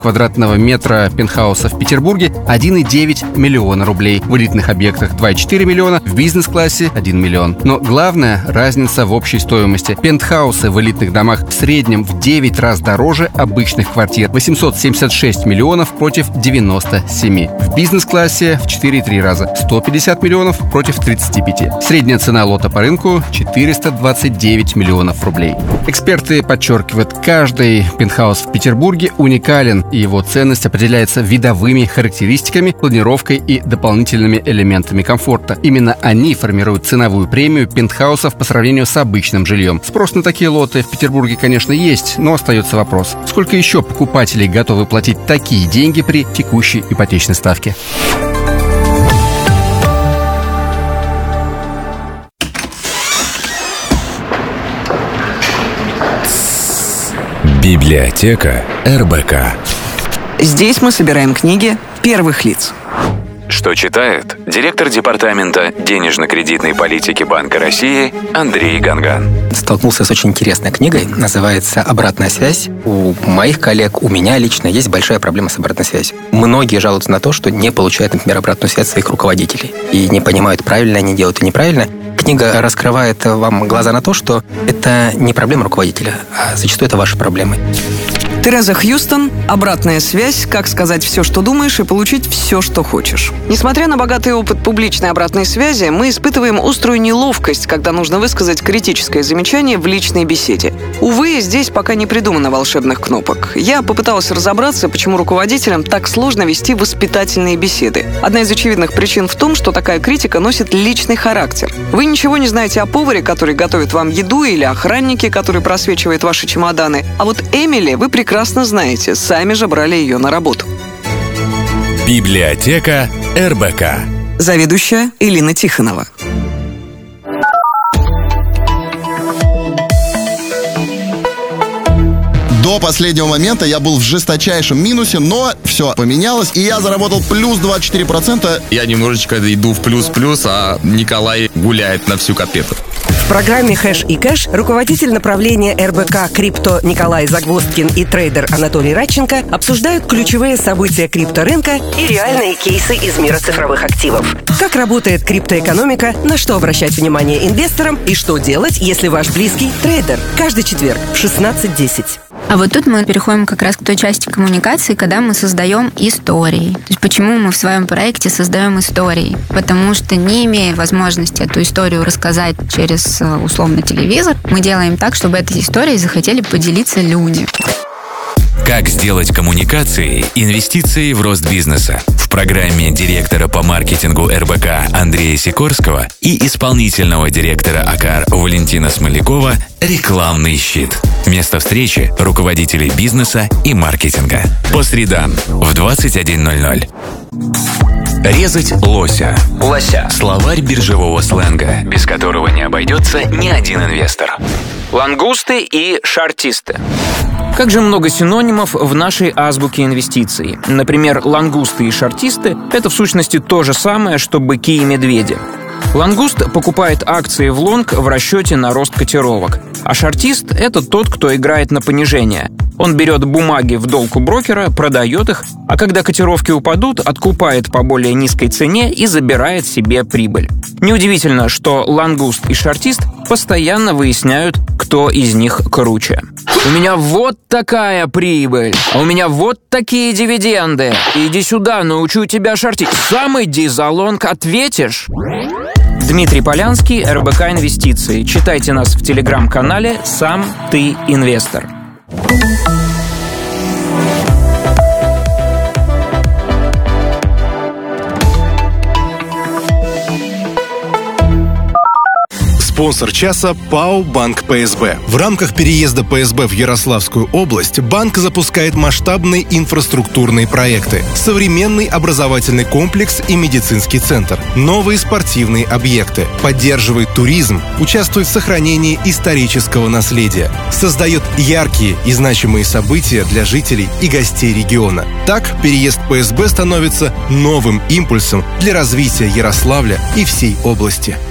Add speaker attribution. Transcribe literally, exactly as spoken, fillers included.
Speaker 1: квадратного метра пентхауса в Петербурге один и девять миллиона рублей. В элитных объектах два и четыре миллиона, в бизнес-классе один миллион. Но главная разница в общей стоимости. Пентхаусы в элитных домах в среднем в девять раз дороже обычных квартир. восемьсот семьдесят шесть миллионов против девяноста семи. В бизнес-классе в четыре и три раза. сто пятьдесят миллионов против тридцати пяти. Средняя цена лота по рынку четыреста двадцать девять миллионов рублей. Эксперты подчеркивают, каждый пентхаус в Петербурге уникален, и его ценность определяется видовыми характеристиками, планировкой и дополнительными элементами комфорта. Именно они формируют ценовую премию пентхаусов по сравнению с обычным жильем. Спрос на такие лоты в Петербурге, конечно, есть, но остается вопрос: сколько еще покупателей готовы платить такие деньги при текущей ипотечной ставке?
Speaker 2: Библиотека эр бэ ка.
Speaker 3: Здесь мы собираем книги первых лиц.
Speaker 2: Что читает директор департамента денежно-кредитной политики Банка России Андрей Ганган.
Speaker 4: Столкнулся с очень интересной книгой, называется «Обратная связь». У моих коллег, у меня лично есть большая проблема с обратной связью. Многие жалуются на то, что не получают, например, обратную связь своих руководителей и не понимают, правильно они делают и неправильно. Книга раскрывает вам глаза на то, что это не проблема руководителя, а зачастую это ваши проблемы.
Speaker 3: Тереза Хьюстон «Обратная связь. Как сказать все, что думаешь, и получить все, что хочешь». Несмотря на богатый опыт публичной обратной связи, мы испытываем острую неловкость, когда нужно высказать критическое замечание в личной беседе. Увы, здесь пока не придумано волшебных кнопок. Я попыталась разобраться, почему руководителям так сложно вести воспитательные беседы. Одна из очевидных причин в том, что такая критика носит личный характер. Вы ничего не знаете о поваре, который готовит вам еду, или охраннике, который просвечивает ваши чемоданы. А вот Эмили вы прекрасно знаете, сами же брали ее на работу.
Speaker 2: Библиотека эр бэ ка.
Speaker 3: Заведующая Элина Тихонова.
Speaker 5: До последнего момента я был в жесточайшем минусе, но все поменялось, и я заработал плюс двадцать четыре процента.
Speaker 6: Я немножечко иду в плюс-плюс, а Николай гуляет на всю копету.
Speaker 7: В программе «Хэш и кэш» руководитель направления эр бэ ка «Крипто» Николай Загвоздкин и трейдер Анатолий Радченко обсуждают ключевые события крипторынка и реальные кейсы из мира цифровых активов. Как работает криптоэкономика, на что обращать внимание инвесторам и что делать, если ваш близкий трейдер. Каждый четверг в шестнадцать десять.
Speaker 8: А вот тут мы переходим как раз к той части коммуникации, когда мы создаем истории. То есть почему мы в своем проекте создаем истории? Потому что, не имея возможности эту историю рассказать через, условно, телевизор, мы делаем так, чтобы этой историей захотели поделиться люди.
Speaker 2: Как сделать коммуникации инвестиции в рост бизнеса? В программе директора по маркетингу эр бэ ка Андрея Сикорского и исполнительного директора АКАР Валентина Смолякова «Рекламный щит». Место встречи руководителей бизнеса и маркетинга. По средам в двадцать один ноль ноль. Резать лося. Лося. Словарь биржевого сленга, без которого не обойдется ни один инвестор.
Speaker 9: Лонгусты и шортисты. Как же много синонимов в нашей азбуке инвестиций. Например, лонгусты и шортисты – это в сущности то же самое, что быки и медведи. Лонгуст покупает акции в лонг в расчете на рост котировок, а шортист – это тот, кто играет на понижение. Он берет бумаги в долг у брокера, продает их, а когда котировки упадут, откупает по более низкой цене и забирает себе прибыль. Неудивительно, что лонгуст и шортист постоянно выясняют, кто из них круче. У меня вот такая прибыль, а у меня вот такие дивиденды. Иди сюда, научу тебя шортить. Сам иди за лонг, ответишь? Дмитрий Полянский, эр бэ ка Инвестиции. Читайте нас в телеграм-канале «Сам ты инвестор».
Speaker 10: Спонсор часа ПАО «Банк пэ эс бэ». В рамках переезда пэ эс бэ в Ярославскую область банк запускает масштабные инфраструктурные проекты, современный образовательный комплекс и медицинский центр, новые спортивные объекты, поддерживает туризм, участвует в сохранении исторического наследия, создает яркие и значимые события для жителей и гостей региона. Так, переезд пэ эс бэ становится новым импульсом для развития Ярославля и всей области.